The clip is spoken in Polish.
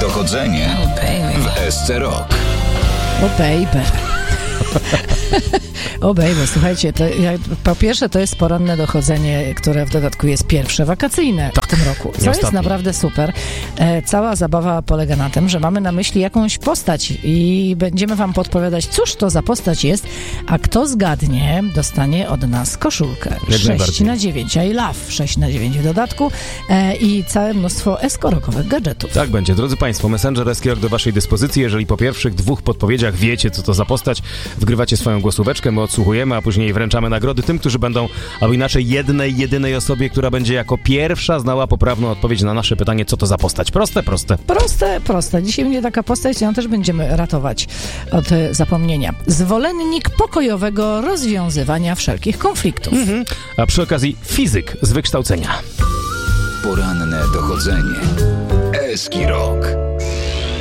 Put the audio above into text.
dochodzenie w SC Rock. O baby. O baby, słuchajcie, po pierwsze to jest poranne dochodzenie, które w dodatku jest pierwsze wakacyjne w tym roku, co jest naprawdę super. Cała zabawa polega na tym, że mamy na myśli jakąś postać i będziemy wam podpowiadać, cóż to za postać jest, a kto zgadnie, dostanie od nas koszulkę 6/9, I love 6/9 w dodatku i całe mnóstwo eskorockowych gadżetów. Tak będzie, drodzy Państwo, Messenger SC Rock do Waszej dyspozycji. Jeżeli po pierwszych 2 podpowiedziach wiecie, co to za postać, wgrywacie swoją głosóweczkę, my odsłuchujemy, a później wręczamy nagrody tym, którzy będą, albo inaczej jedynej osobie, która będzie jako pierwsza znała poprawną odpowiedź na nasze pytanie, co to za postać. Proste. Dzisiaj będzie taka postać, ją też będziemy ratować od zapomnienia. Zwolennik pokojowego rozwiązywania wszelkich konfliktów. A przy okazji fizyk z wykształcenia. Poranne dochodzenie. SC Rock.